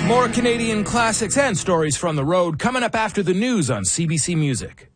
More Canadian classics and stories from the road coming up after the news on CBC Music.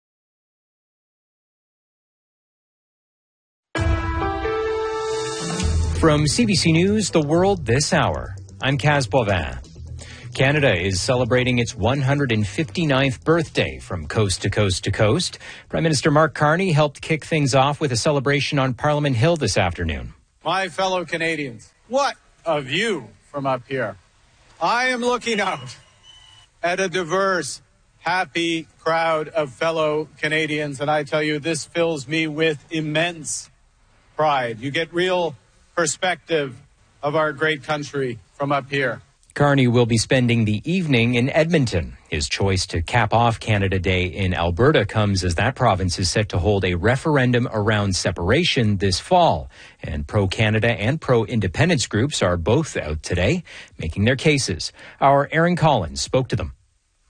From CBC News, The World This Hour, I'm Kaz Boivin. Canada is celebrating its 159th birthday from coast to coast to coast. Prime Minister Mark Carney helped kick things off with a celebration on Parliament Hill this afternoon. My fellow Canadians, what a view from up here. I am looking out at a diverse, happy crowd of fellow Canadians, and I tell you, this fills me with immense pride. You get real perspective of our great country from up here. Carney will be spending the evening in Edmonton. His choice to cap off Canada Day in Alberta comes as that province is set to hold a referendum around separation this fall. And pro-Canada and pro-independence groups are both out today, making their cases. Our Aaron Collins spoke to them.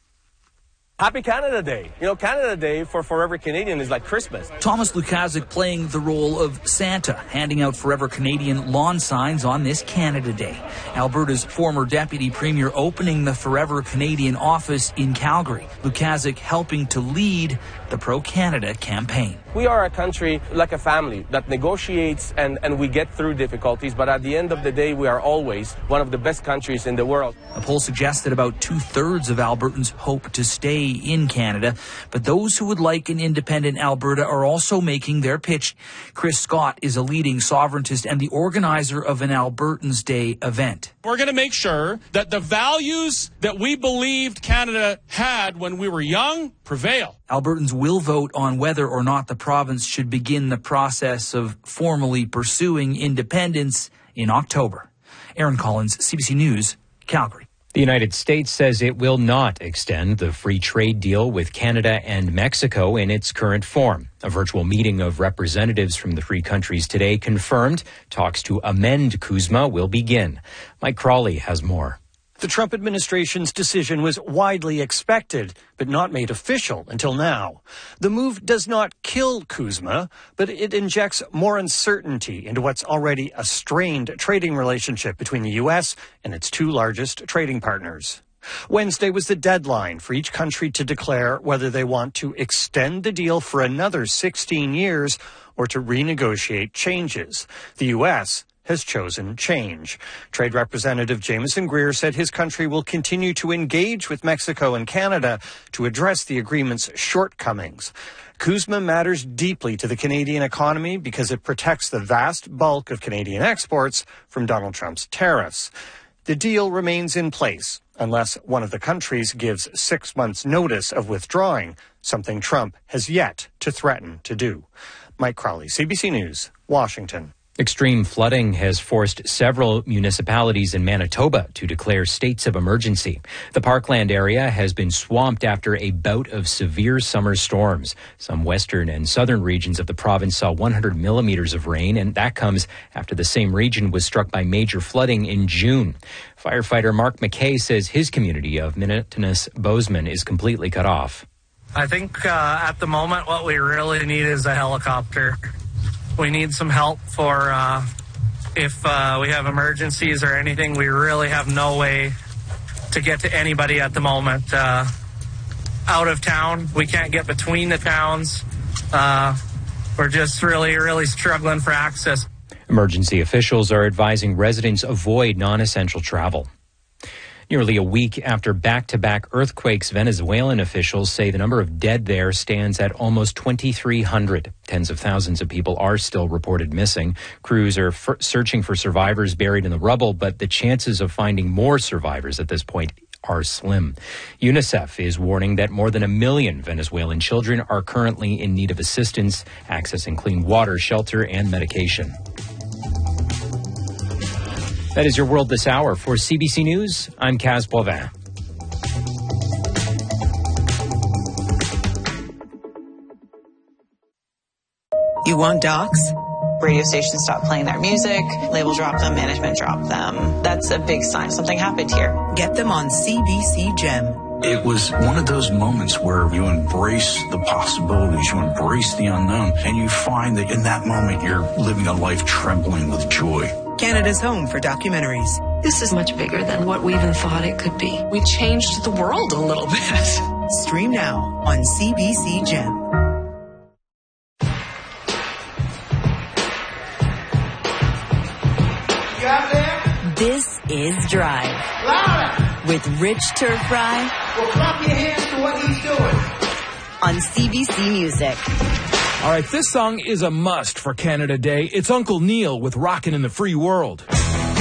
Happy Canada Day. You know, Canada Day for Forever Canadian is like Christmas. Thomas Lukaszuk playing the role of Santa, handing out Forever Canadian lawn signs on this Canada Day. Alberta's former Deputy Premier opening the Forever Canadian office in Calgary. Lukaszuk helping to lead the Pro-Canada campaign. We are a country like a family that negotiates and we get through difficulties, but at the end of the day, we are always one of the best countries in the world. A poll suggests that about 2/3 of Albertans hope to stay in Canada, but those who would like an independent Alberta are also making their pitch. Chris Scott is a leading sovereigntist and the organizer of an Albertans Day event. We're going to make sure that the values that we believed Canada had when we were young prevail. Albertans will vote on whether or not the province should begin the process of formally pursuing independence in October. Aaron Collins, CBC News, Calgary. The United States says it will not extend the free trade deal with Canada and Mexico in its current form. A virtual meeting of representatives from the three countries today confirmed talks to amend CUSMA will begin. Mike Crawley has more. The Trump administration's decision was widely expected, but not made official until now. The move does not kill CUSMA, but it injects more uncertainty into what's already a strained trading relationship between the U.S. and its two largest trading partners. Wednesday was the deadline for each country to declare whether they want to extend the deal for another 16 years or to renegotiate changes. The U.S. has chosen change. Trade Representative Jameson Greer said his country will continue to engage with Mexico and Canada to address the agreement's shortcomings. CUSMA matters deeply to the Canadian economy because it protects the vast bulk of Canadian exports from Donald Trump's tariffs. The deal remains in place unless one of the countries gives 6 months' notice of withdrawing, something Trump has yet to threaten to do. Mike Crawley, CBC News, Washington. Extreme flooding has forced several municipalities in Manitoba to declare states of emergency. The Parkland area has been swamped after a bout of severe summer storms. Some western and southern regions of the province saw 100 millimeters of rain, and that comes after the same region was struck by major flooding in June. Firefighter Mark McKay says his community of Minnetonka-Bozeman is completely cut off. I think at the moment what we really need is a helicopter. We need some help for if we have emergencies or anything. We really have no way to get to anybody at the moment. Out of town, we can't get between the towns. We're just really struggling for access. Emergency officials are advising residents avoid non-essential travel. Nearly a week after back-to-back earthquakes, Venezuelan officials say the number of dead there stands at almost 2,300. Tens of thousands of people are still reported missing. Crews are searching for survivors buried in the rubble, but the chances of finding more survivors at this point are slim. UNICEF is warning that more than 1 million Venezuelan children are currently in need of assistance accessing clean water, shelter, and medication. That is your World This Hour. For CBC News, I'm Kaz Boivin. You want docs? Radio stations stop playing their music, label drop them, management drop them. That's a big sign something happened here. Get them on CBC Gem. It was one of those moments where you embrace the possibilities, you embrace the unknown, and you find that in that moment you're living a life trembling with joy. Canada's home for documentaries. This is much bigger than what we even thought it could be. We changed the world a little bit. Stream now on CBC Gem. This is Drive. Louder! With Rich Turfry. Well, clap your hands to what he's doing. On CBC Music. All right, this song is a must for Canada Day. It's Uncle Neil with Rockin' in the Free World.